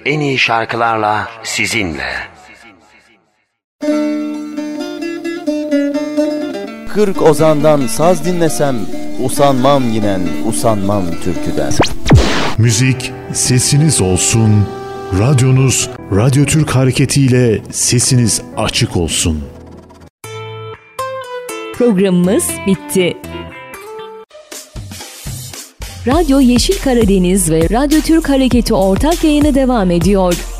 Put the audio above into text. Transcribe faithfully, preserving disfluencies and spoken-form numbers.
en iyi şarkılarla sizinle. Kırk ozandan saz dinlesem, usanmam yinen, usanmam türküden. Müzik sesiniz olsun, radyonuz Radyo Türk hareketiyle sesiniz açık olsun. Programımız bitti. Radyo Yeşil Karadeniz ve Radyo Türk Hareketi ortak yayını devam ediyor.